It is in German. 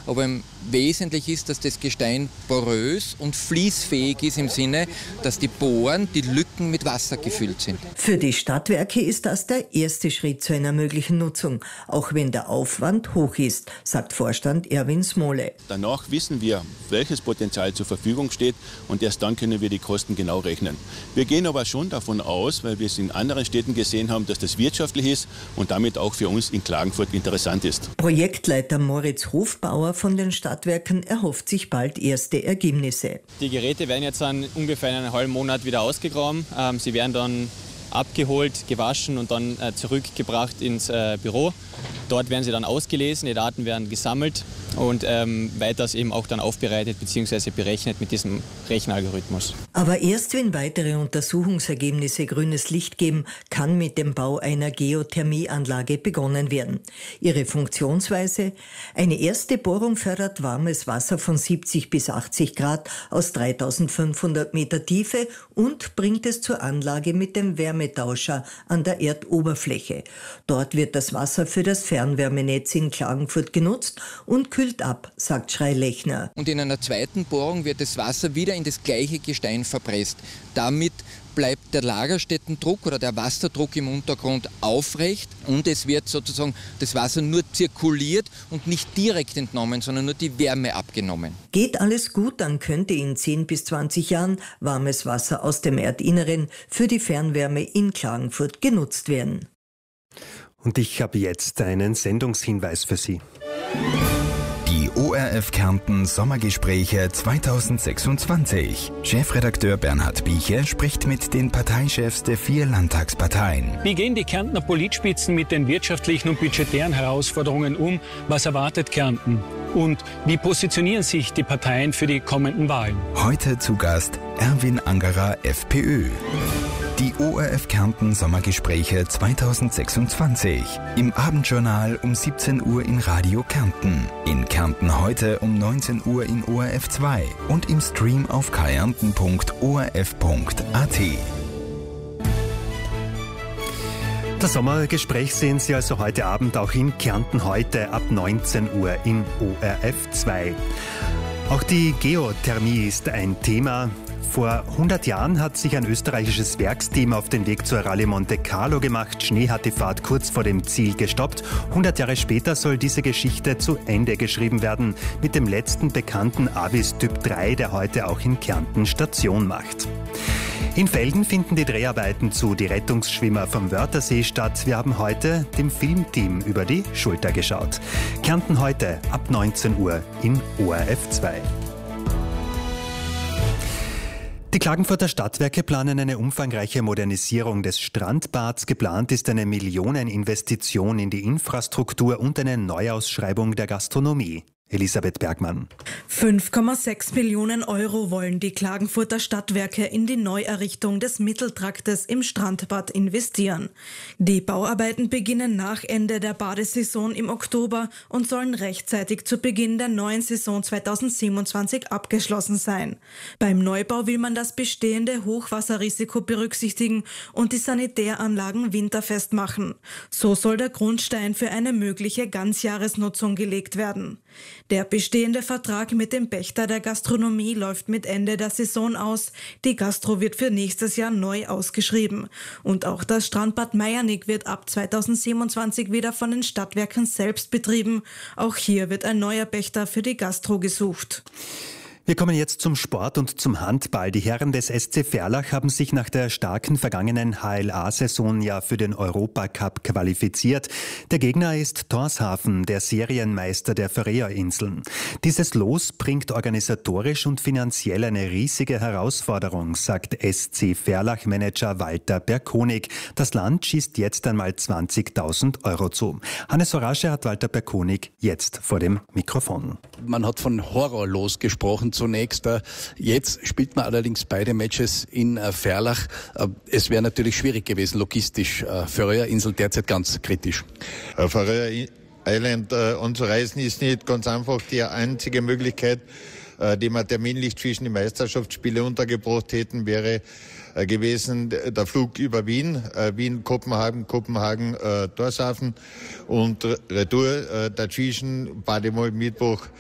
aber wesentlich ist, dass das Gestein porös und fließfähig ist im Sinne, dass die Poren, die Lücken mit Wasser gefüllt sind. Für die Stadtwerke ist das der erste Schritt zu einer möglichen Nutzung, auch wenn der Aufwand hoch ist, sagt Vorstand Erwin Smole. Danach wissen wir, welches Potenzial zur Verfügung steht und erst dann können wir die Kosten genau rechnen. Wir gehen aber schon davon aus, weil wir es in anderen Städten gesehen haben, dass das wirtschaftlich ist und damit auch für uns in Klagenfurt interessant ist. Projektleiter Moritz Hofbauer von den Stadtwerken erhofft sich bald erste Ergebnisse. Die Geräte werden jetzt dann ungefähr in einem halben Monat wieder ausgegraben. Sie werden dann abgeholt, gewaschen und dann zurückgebracht ins Büro. Dort werden sie dann ausgelesen, die Daten werden gesammelt und weiters eben auch dann aufbereitet bzw. berechnet mit diesem Rechenalgorithmus. Aber erst wenn weitere Untersuchungsergebnisse grünes Licht geben, kann mit dem Bau einer Geothermieanlage begonnen werden. Ihre Funktionsweise? Eine erste Bohrung fördert warmes Wasser von 70 bis 80 Grad aus 3500 Meter Tiefe und bringt es zur Anlage mit dem Wärmetauscher an der Erdoberfläche. Dort wird das Wasser für das Fernwärmenetz in Klagenfurt genutzt und kühlt ab, sagt Schrey-Lechner. Und in einer zweiten Bohrung wird das Wasser wieder in das gleiche Gestein verpresst. Damit bleibt der Lagerstättendruck oder der Wasserdruck im Untergrund aufrecht und es wird sozusagen das Wasser nur zirkuliert und nicht direkt entnommen, sondern nur die Wärme abgenommen. Geht alles gut, dann könnte in 10 bis 20 Jahren warmes Wasser aus dem Erdinneren für die Fernwärme in Klagenfurt genutzt werden. Und ich habe jetzt einen Sendungshinweis für Sie. Die ORF Kärnten Sommergespräche 2026. Chefredakteur Bernhard Bieche spricht mit den Parteichefs der 4 Landtagsparteien. Wie gehen die Kärntner Politspitzen mit den wirtschaftlichen und budgetären Herausforderungen um? Was erwartet Kärnten? Und wie positionieren sich die Parteien für die kommenden Wahlen? Heute zu Gast Erwin Angerer, FPÖ. Die ORF Kärnten Sommergespräche 2026. Im Abendjournal um 17 Uhr in Radio Kärnten. In Kärnten heute um 19 Uhr in ORF 2 und im Stream auf kärnten.orf.at. Das Sommergespräch sehen Sie also heute Abend auch in Kärnten heute ab 19 Uhr in ORF 2. Auch die Geothermie ist ein Thema. Vor 100 Jahren hat sich ein österreichisches Werksteam auf den Weg zur Rallye Monte Carlo gemacht. Schnee hat die Fahrt kurz vor dem Ziel gestoppt. 100 Jahre später soll diese Geschichte zu Ende geschrieben werden. Mit dem letzten bekannten Avis Typ 3, der heute auch in Kärnten Station macht. In Velden finden die Dreharbeiten zu Die Rettungsschwimmer vom Wörthersee statt. Wir haben heute dem Filmteam über die Schulter geschaut. Kärnten heute ab 19 Uhr in ORF 2. Die Klagenfurter Stadtwerke planen eine umfangreiche Modernisierung des Strandbads. Geplant ist eine Millioneninvestition in die Infrastruktur und eine Neuausschreibung der Gastronomie. Elisabeth Bergmann. 5,6 Millionen Euro wollen die Klagenfurter Stadtwerke in die Neuerrichtung des Mitteltraktes im Strandbad investieren. Die Bauarbeiten beginnen nach Ende der Badesaison im Oktober und sollen rechtzeitig zu Beginn der neuen Saison 2027 abgeschlossen sein. Beim Neubau will man das bestehende Hochwasserrisiko berücksichtigen und die Sanitäranlagen winterfest machen. So soll der Grundstein für eine mögliche Ganzjahresnutzung gelegt werden. Der bestehende Vertrag mit dem Pächter der Gastronomie läuft mit Ende der Saison aus. Die Gastro wird für nächstes Jahr neu ausgeschrieben. Und auch das Strandbad Meiernigg wird ab 2027 wieder von den Stadtwerken selbst betrieben. Auch hier wird ein neuer Pächter für die Gastro gesucht. Wir kommen jetzt zum Sport und zum Handball. Die Herren des SC Verlach haben sich nach der starken vergangenen HLA-Saison ja für den Europacup qualifiziert. Der Gegner ist Tórshavn, der Serienmeister der Färöerinseln. Dieses Los bringt organisatorisch und finanziell eine riesige Herausforderung, sagt SC Verlach-Manager Walter Berkonig. Das Land schießt jetzt einmal 20.000 Euro zu. Hannes Horasche hat Walter Berkonig jetzt vor dem Mikrofon. Man hat von Horrorlos gesprochen zunächst. Jetzt spielt man allerdings beide Matches in Verlach. Es wäre natürlich schwierig gewesen, logistisch. Färöerinsel derzeit ganz kritisch. Färöer Island anzureisen ist nicht ganz einfach die einzige Möglichkeit, die wir terminlich zwischen die Meisterschaftsspiele untergebracht hätten, wäre gewesen der Flug über Wien, Wien-Kopenhagen, Kopenhagen-Tórshavn und Retour dazwischen, beide Mal Mittwoch